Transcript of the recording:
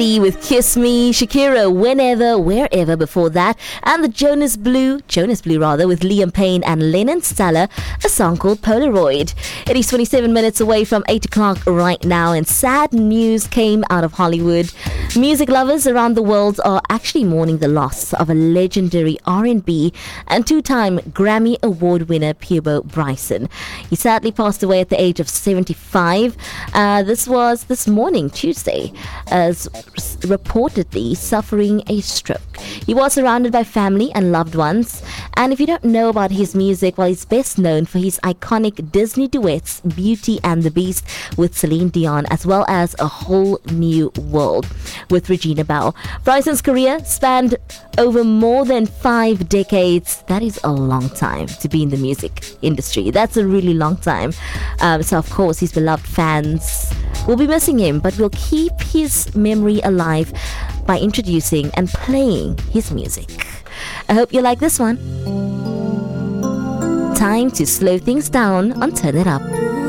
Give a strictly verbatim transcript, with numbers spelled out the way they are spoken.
With Kiss Me, Shakira, Whenever, Wherever before that, and the Jonas Blue, Jonas Blue rather, with Liam Payne and Lennon Stella, a song called Polaroid. It is twenty-seven minutes away from eight o'clock right now, and sad news came out of Hollywood. Music lovers around the world are actually mourning the loss of a legendary R and B and two-time Grammy Award winner Peabo Bryson. He sadly passed away at the age of seventy-five. Uh, this was this morning, Tuesday, as reportedly suffering a stroke. He was surrounded by family and loved ones, and if you don't know about his music, well, he's best known for his iconic Disney duets Beauty and the Beast with Celine Dion, as well as A Whole New World with Regina Bell. Bryson's career spanned over more than five decades. That is a long time to be in the music industry. That's a really long time. Um, so of course his beloved fans will be missing him, but we'll keep his memory alive by introducing and playing his music. I hope you like this one. Time to slow things down on Turn It Up.